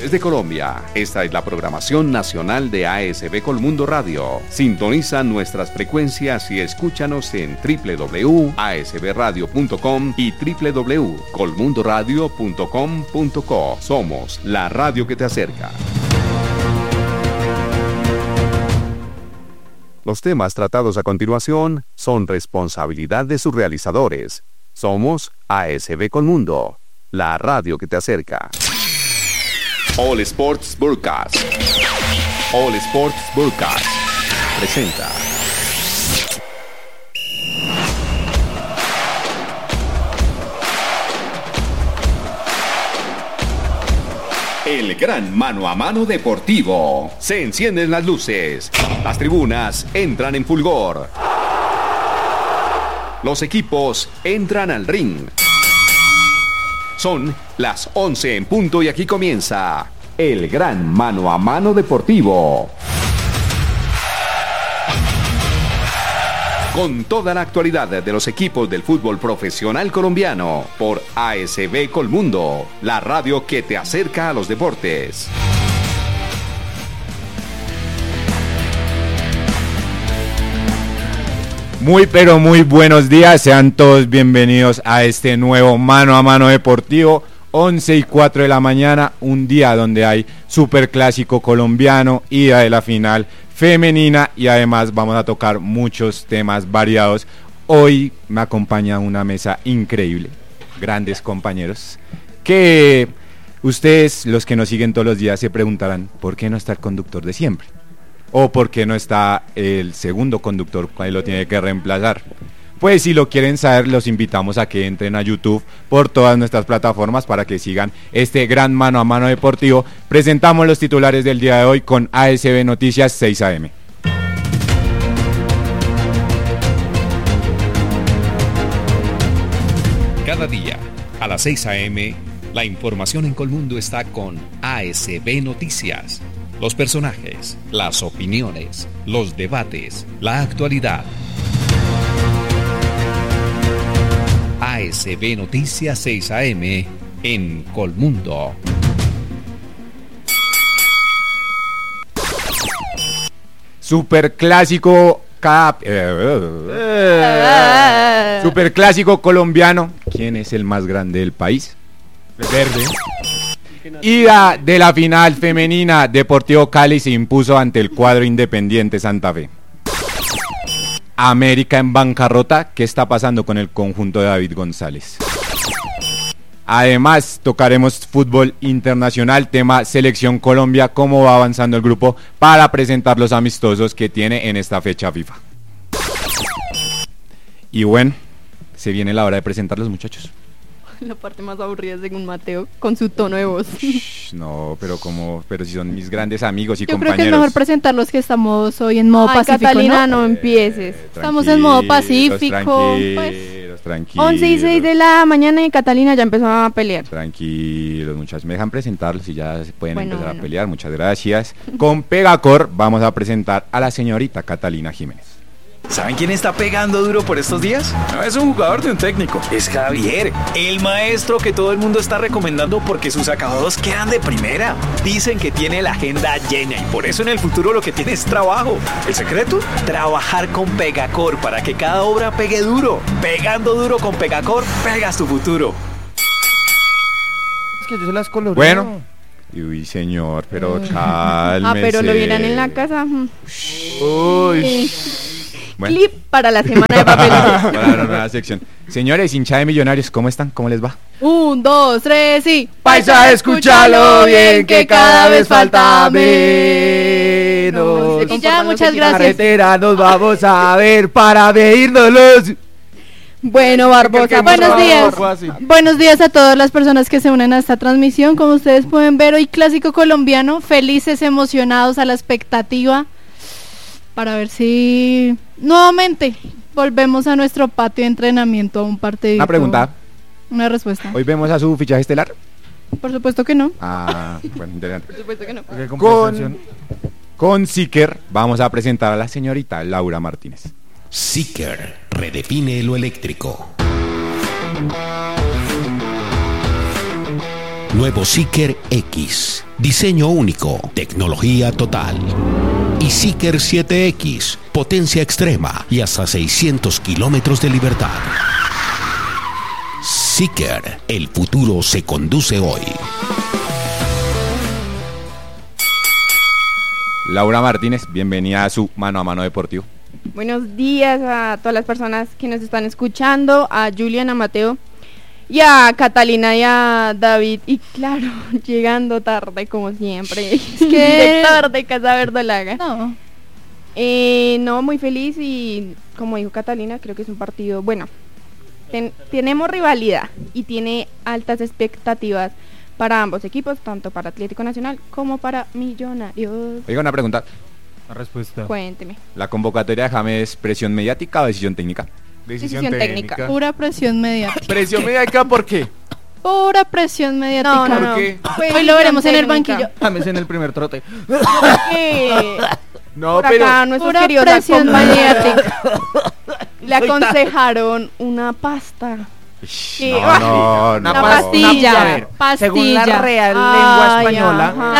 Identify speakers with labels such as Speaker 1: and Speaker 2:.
Speaker 1: regiones de Colombia. Esta es la programación nacional de ASB Colmundo Radio. Sintoniza nuestras frecuencias y escúchanos en www.asbradio.com y www.colmundoradio.com.co. Somos la radio que te acerca. Los temas tratados a continuación son responsabilidad de sus realizadores. Somos ASB Colmundo, la radio que te acerca. All Sports Broadcast. All Sports Broadcast presenta el gran mano a mano deportivo. Se encienden las luces, las tribunas entran en fulgor, los equipos entran al ring. Son las 11 en punto y aquí comienza el gran mano a mano deportivo. Con toda la actualidad de los equipos del fútbol profesional colombiano por ASB Colmundo, la radio que te acerca a los deportes.
Speaker 2: Muy pero muy buenos días, sean todos bienvenidos a este nuevo mano a mano deportivo. 11:04 de la mañana, un día donde hay superclásico colombiano, ida de la final femenina y además vamos a tocar muchos temas variados. Hoy me acompaña una mesa increíble, grandes compañeros, que ustedes, los que nos siguen todos los días, se preguntarán ¿por qué no está el conductor de siempre? ¿O por qué no está el segundo conductor que lo tiene que reemplazar? Pues si lo quieren saber, los invitamos a que entren a YouTube por todas nuestras plataformas para que sigan este gran mano a mano deportivo. Presentamos los titulares del día de hoy con ASB Noticias 6 AM.
Speaker 1: Cada día, a las 6 AM, la información en Colmundo está con ASB Noticias. Los personajes, las opiniones, los debates, la actualidad. ASB Noticias 6 AM en Colmundo.
Speaker 2: Superclásico Superclásico colombiano. ¿Quién es el más grande del país? El verde. Ida de la final femenina, Deportivo Cali se impuso ante el cuadro Independiente Santa Fe. América en bancarrota, ¿qué está pasando con el conjunto de David González? Además, tocaremos fútbol internacional, tema Selección Colombia, cómo va avanzando el grupo para presentar los amistosos que tiene en esta fecha FIFA. Y bueno, se viene la hora de presentar los muchachos.
Speaker 3: La parte más aburrida es según Mateo, con su tono de voz.
Speaker 2: No, pero si son mis grandes amigos y
Speaker 3: Yo
Speaker 2: compañeros.
Speaker 3: creo que es mejor presentarlos que estamos hoy en modo pacífico,
Speaker 4: Catalina,
Speaker 3: ¿no?
Speaker 4: no empieces.
Speaker 3: Estamos en modo pacífico,
Speaker 2: Tranquilos.
Speaker 4: 11 y 6 de la mañana y Catalina ya empezó a pelear.
Speaker 2: Tranquilos, muchachos, me dejan presentarlos y ya se pueden empezar a pelear. Muchas gracias. Con Pegacor vamos a presentar a la señorita Catalina Jiménez.
Speaker 5: ¿Saben quién está pegando duro por estos días? No es un jugador de un técnico, es Javier, el maestro que todo el mundo está recomendando porque sus acabados quedan de primera. Dicen que tiene la agenda llena y por eso en el futuro lo que tiene es trabajo. ¿El secreto? Trabajar con Pegacor para que cada obra pegue duro. Pegando duro con Pegacor, pegas tu futuro.
Speaker 6: Es que yo se las coloreo.
Speaker 2: Bueno. Uy, señor, pero cálmese.
Speaker 4: Pero lo vieran en la casa.
Speaker 2: Uy. Bueno.
Speaker 4: Clip para la semana de papel.
Speaker 2: Para la nueva sección. Señores, hincha de Millonarios, ¿cómo están? ¿Cmo les va?
Speaker 3: 1, 2, 3, sí.
Speaker 6: Paisa, escúchalo bien, que cada vez falta menos.
Speaker 3: Y ya, muchas gracias.
Speaker 6: Carretera nos vamos a ver para medirnos.
Speaker 3: Bueno, Barbosa, buenos días. Buenos días a todas las personas que se unen a esta transmisión. Como ustedes pueden ver, hoy clásico colombiano, felices, emocionados, a la expectativa para ver si nuevamente volvemos a nuestro patio de entrenamiento a un partido.
Speaker 2: Una pregunta.
Speaker 3: Una respuesta.
Speaker 2: ¿Hoy vemos a su fichaje estelar?
Speaker 3: Por supuesto que no.
Speaker 2: Bueno, interesante.
Speaker 3: Por supuesto que no.
Speaker 2: Con Siker vamos a presentar a la señorita Laura Martínez.
Speaker 1: Siker redefine lo eléctrico.
Speaker 7: Nuevo Seeker X. Diseño único, tecnología total. Y Seeker 7X, potencia extrema y hasta 600 kilómetros de libertad. Seeker, el futuro se conduce hoy.
Speaker 2: Laura Martínez, bienvenida a su Mano a Mano Deportivo.
Speaker 4: Buenos días a todas las personas que nos están escuchando, a Juliana, Mateo, y a Catalina y a David. Y claro, llegando tarde como siempre.
Speaker 3: ¿Qué?
Speaker 4: tarde, Casa Verdolaga.
Speaker 3: No.
Speaker 4: No, muy feliz y como dijo Catalina, creo que es un partido, bueno, tenemos rivalidad y tiene altas expectativas para ambos equipos, tanto para Atlético Nacional como para Millonarios.
Speaker 2: Oiga, una pregunta.
Speaker 8: La respuesta.
Speaker 4: Cuénteme.
Speaker 2: ¿La convocatoria de James es presión mediática o decisión técnica?
Speaker 4: Decisión técnica.
Speaker 3: Pura presión mediática.
Speaker 8: ¿Presión mediática por qué?
Speaker 3: Pura presión mediática.
Speaker 4: No.
Speaker 8: ¿Por qué?
Speaker 3: Hoy lo veremos en el banquillo.
Speaker 8: James en el primer trote.
Speaker 4: No,
Speaker 8: No,
Speaker 4: por acá nuestros
Speaker 3: pura
Speaker 4: queridos
Speaker 3: presión mediática.
Speaker 4: le aconsejaron una pasta. Que-
Speaker 2: No,
Speaker 3: Una pastilla.
Speaker 8: Según la
Speaker 3: Pastilla.
Speaker 8: Real Lengua
Speaker 4: Ay,
Speaker 8: Española,
Speaker 4: ajá.